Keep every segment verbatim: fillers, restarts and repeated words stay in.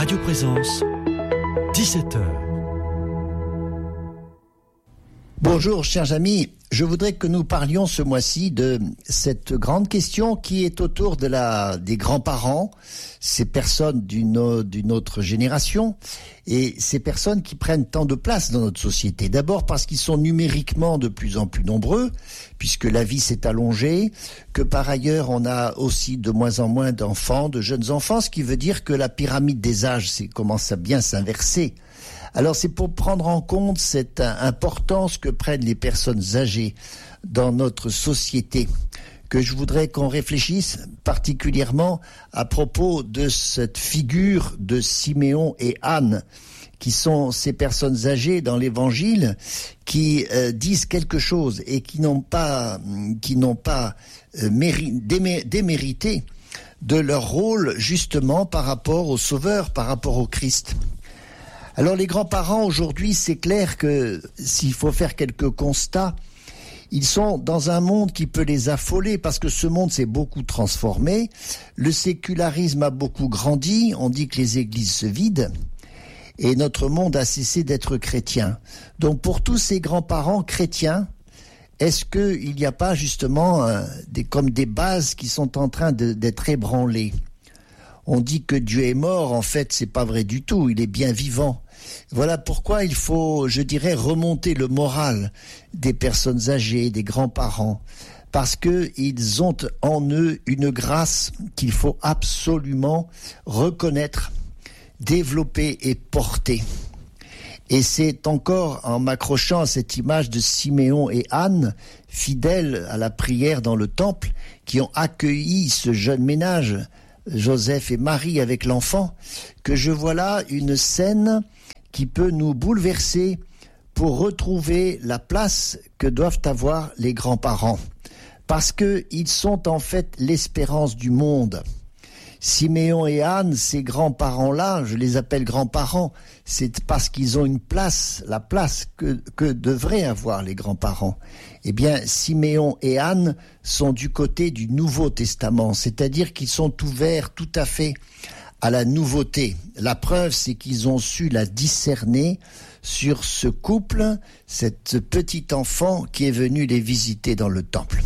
Radio Présence, dix-sept heures. Bonjour chers amis, je voudrais que nous parlions ce mois-ci de cette grande question qui est autour de la, des grands-parents, ces personnes d'une, d'une autre génération et ces personnes qui prennent tant de place dans notre société. D'abord parce qu'ils sont numériquement de plus en plus nombreux, puisque la vie s'est allongée, que par ailleurs on a aussi de moins en moins d'enfants, de jeunes enfants, ce qui veut dire que la pyramide des âges c'est, commence à bien s'inverser. Alors c'est pour prendre en compte cette importance que prennent les personnes âgées dans notre société que je voudrais qu'on réfléchisse particulièrement à propos de cette figure de Siméon et Anne, qui sont ces personnes âgées dans l'Évangile qui euh, disent quelque chose et qui n'ont pas, qui n'ont pas euh, méri- démé- démérité de leur rôle justement par rapport au Sauveur, par rapport au Christ. Alors les grands-parents aujourd'hui, c'est clair que s'il faut faire quelques constats, ils sont dans un monde qui peut les affoler parce que ce monde s'est beaucoup transformé. Le sécularisme a beaucoup grandi, on dit que les églises se vident et notre monde a cessé d'être chrétien. Donc pour tous ces grands-parents chrétiens, est-ce qu'il n'y a pas justement euh, des, comme des bases qui sont en train de, d'être ébranlées ? On dit que Dieu est mort, en fait, c'est pas vrai du tout, il est bien vivant. Voilà pourquoi il faut, je dirais, remonter le moral des personnes âgées, des grands-parents, parce qu'ils ont en eux une grâce qu'il faut absolument reconnaître, développer et porter. Et c'est encore en m'accrochant à cette image de Siméon et Anne, fidèles à la prière dans le temple, qui ont accueilli ce jeune ménage, Joseph et Marie avec l'enfant, que je vois là une scène qui peut nous bouleverser pour retrouver la place que doivent avoir les grands-parents. Parce qu'ils sont en fait l'espérance du monde. Siméon et Anne, ces grands-parents-là, je les appelle grands-parents, c'est parce qu'ils ont une place, la place que, que devraient avoir les grands-parents. Eh bien, Siméon et Anne sont du côté du Nouveau Testament, c'est-à-dire qu'ils sont ouverts tout à fait à la nouveauté. La preuve, c'est qu'ils ont su la discerner sur ce couple, cette petite enfant qui est venu les visiter dans le temple.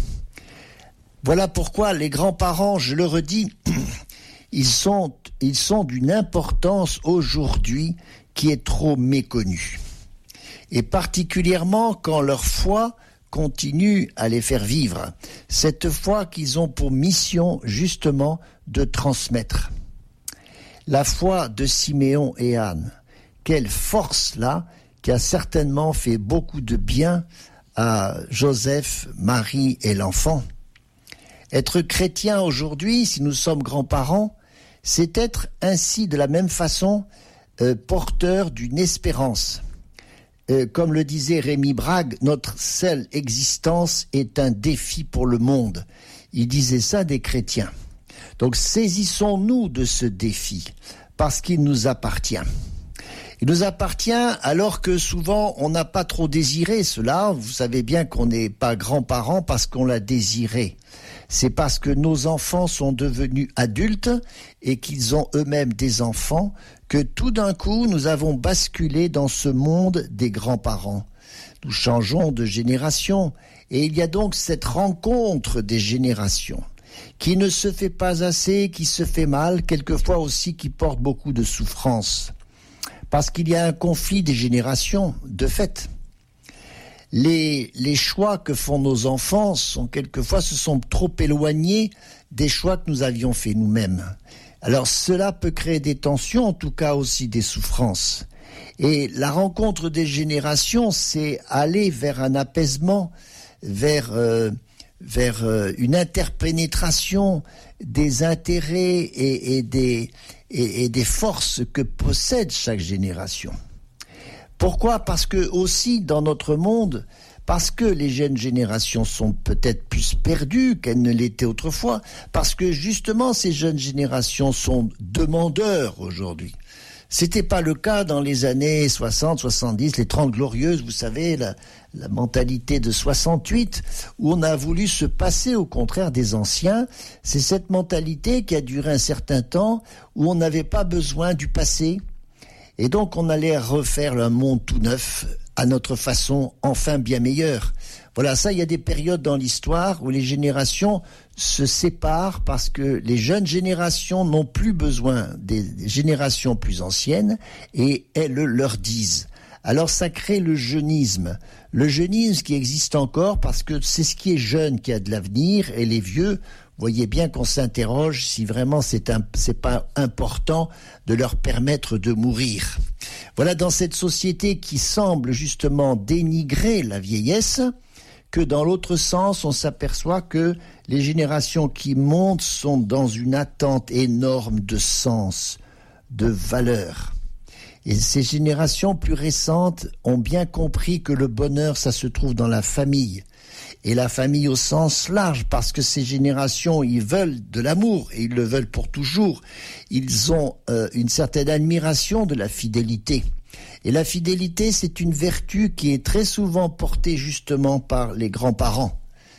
Voilà pourquoi les grands-parents, je le redis, ils sont, ils sont d'une importance aujourd'hui qui est trop méconnue. Et particulièrement quand leur foi continue à les faire vivre. Cette foi qu'ils ont pour mission justement de transmettre. La foi de Siméon et Anne, quelle force là, qui a certainement fait beaucoup de bien à Joseph, Marie et l'enfant. Être chrétien aujourd'hui, si nous sommes grands-parents, c'est être ainsi de la même façon euh, porteur d'une espérance. Euh, comme le disait Rémi Brague, notre seule existence est un défi pour le monde. Il disait ça des chrétiens. Donc saisissons-nous de ce défi, parce qu'il nous appartient. Il nous appartient alors que souvent on n'a pas trop désiré cela. Vous savez bien qu'on n'est pas grands-parents parce qu'on l'a désiré. C'est parce que nos enfants sont devenus adultes et qu'ils ont eux-mêmes des enfants que tout d'un coup nous avons basculé dans ce monde des grands-parents. Nous changeons de génération et il y a donc cette rencontre des générations qui ne se fait pas assez, qui se fait mal, quelquefois aussi qui porte beaucoup de souffrance. Parce qu'il y a un conflit des générations, de fait. Les, les choix que font nos enfants sont quelquefois se sont trop éloignés des choix que nous avions faits nous-mêmes. Alors cela peut créer des tensions, en tout cas aussi des souffrances. Et la rencontre des générations, c'est aller vers un apaisement, vers, euh, vers euh, une interpénétration des intérêts et, et, des, et, et des forces que possède chaque génération. Pourquoi ? Parce que aussi dans notre monde, parce que les jeunes générations sont peut-être plus perdues qu'elles ne l'étaient autrefois, parce que justement ces jeunes générations sont demandeurs aujourd'hui. C'était pas le cas dans les années soixante, soixante-dix, les trente glorieuses, vous savez, la, la mentalité de soixante-huit, où on a voulu se passer au contraire des anciens. C'est cette mentalité qui a duré un certain temps, où on n'avait pas besoin du passé, et donc on allait refaire un monde tout neuf, à notre façon, enfin bien meilleure. Voilà, ça, il y a des périodes dans l'histoire où les générations se séparent parce que les jeunes générations n'ont plus besoin des générations plus anciennes et elles leur disent. Alors ça crée le jeunisme. Le jeunisme qui existe encore parce que c'est ce qui est jeune qui a de l'avenir et les vieux, voyez bien qu'on s'interroge si vraiment c'est, un, c'est pas important de leur permettre de mourir. Voilà, dans cette société qui semble justement dénigrer la vieillesse, que dans l'autre sens, on s'aperçoit que les générations qui montent sont dans une attente énorme de sens, de valeur. Et ces générations plus récentes ont bien compris que le bonheur, ça se trouve dans la famille. Et la famille au sens large, parce que ces générations, ils veulent de l'amour, et ils le veulent pour toujours. Ils ont euh, une certaine admiration de la fidélité. Et la fidélité, c'est une vertu qui est très souvent portée justement par les grands-parents.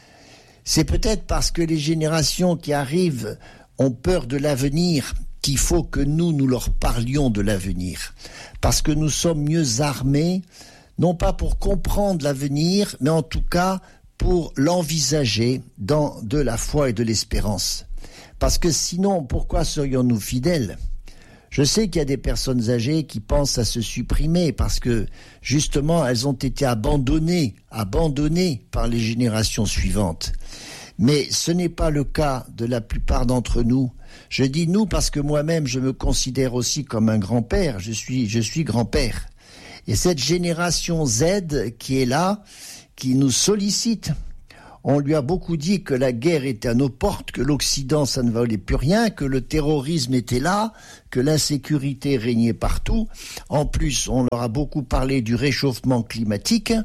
C'est peut-être parce que les générations qui arrivent ont peur de l'avenir qu'il faut que nous, nous leur parlions de l'avenir. Parce que nous sommes mieux armés, non pas pour comprendre l'avenir, mais en tout cas pour l'envisager dans de la foi et de l'espérance. Parce que sinon, pourquoi serions-nous fidèles ? Je sais qu'il y a des personnes âgées qui pensent à se supprimer parce que, justement, elles ont été abandonnées, abandonnées par les générations suivantes. Mais ce n'est pas le cas de la plupart d'entre nous. Je dis nous parce que moi-même, je me considère aussi comme un grand-père. Je suis, je suis grand-père. Et cette génération Z qui est là, qui nous sollicite, on lui a beaucoup dit que la guerre était à nos portes, que l'Occident, ça ne valait plus rien, que le terrorisme était là, que l'insécurité régnait partout. En plus, on leur a beaucoup parlé du réchauffement climatique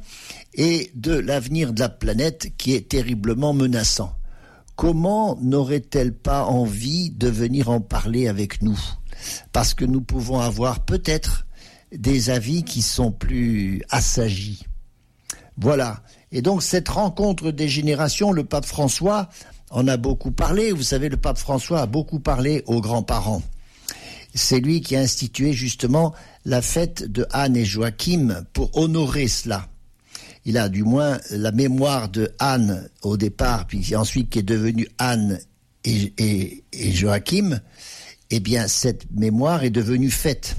et de l'avenir de la planète qui est terriblement menaçant. Comment n'aurait-elle pas envie de venir en parler avec nous ? Parce que nous pouvons avoir peut-être des avis qui sont plus assagis. Voilà. Et donc cette rencontre des générations, le pape François en a beaucoup parlé. Vous savez, le pape François a beaucoup parlé aux grands-parents. C'est lui qui a institué justement la fête de Anne et Joachim pour honorer cela. Il a du moins la mémoire de Anne au départ, puis ensuite qui est devenue Anne et, et, et Joachim. Eh bien, cette mémoire est devenue fête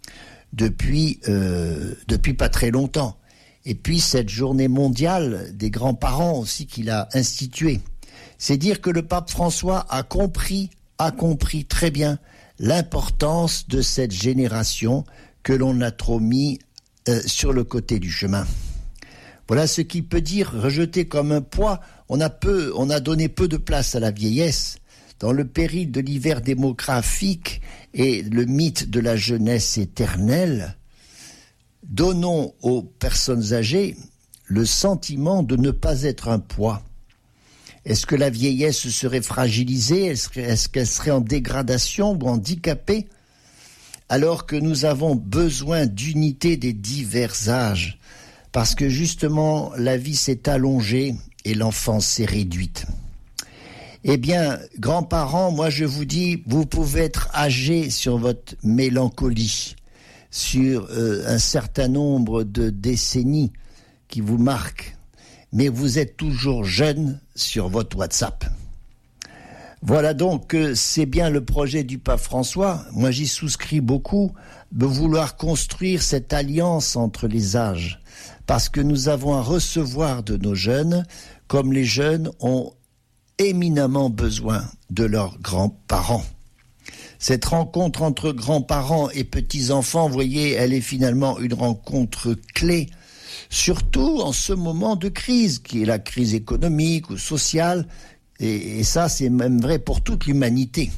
depuis, euh, depuis pas très longtemps. Et puis cette journée mondiale des grands-parents aussi qu'il a instituée. C'est dire que le pape François a compris, a compris très bien l'importance de cette génération que l'on a trop mis euh, sur le côté du chemin. Voilà ce qui peut dire rejeter comme un poids. On a peu, on a donné peu de place à la vieillesse. Dans le péril de l'hiver démographique et le mythe de la jeunesse éternelle, donnons aux personnes âgées le sentiment de ne pas être un poids. Est-ce que la vieillesse serait fragilisée ? Est-ce qu'elle serait en dégradation ou handicapée ? Alors que nous avons besoin d'unité des divers âges, parce que justement la vie s'est allongée et l'enfance s'est réduite. Eh bien, grands-parents, moi je vous dis, vous pouvez être âgés sur votre mélancolie, sur euh, un certain nombre de décennies qui vous marquent, mais vous êtes toujours jeune sur votre WhatsApp. Voilà donc, euh, c'est bien le projet du pape François, moi j'y souscris beaucoup, de vouloir construire cette alliance entre les âges, parce que nous avons à recevoir de nos jeunes, comme les jeunes ont éminemment besoin de leurs grands-parents. Cette rencontre entre grands-parents et petits-enfants, vous voyez, elle est finalement une rencontre clé, surtout en ce moment de crise, qui est la crise économique ou sociale, et, et ça c'est même vrai pour toute l'humanité.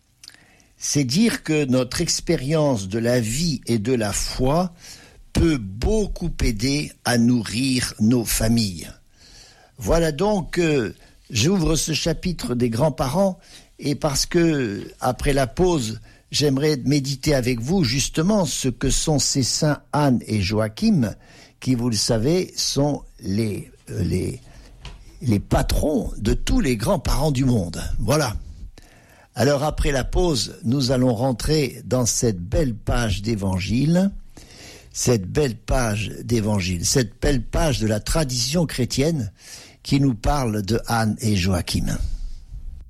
C'est dire que notre expérience de la vie et de la foi peut beaucoup aider à nourrir nos familles. Voilà donc, euh, j'ouvre ce chapitre des grands-parents, et parce que, après la pause, j'aimerais méditer avec vous justement ce que sont ces saints Anne et Joachim, qui, vous le savez, sont les, euh, les, les patrons de tous les grands-parents du monde. Voilà. Alors après la pause, nous allons rentrer dans cette belle page d'évangile, cette belle page d'évangile, cette belle page de la tradition chrétienne qui nous parle de Anne et Joachim.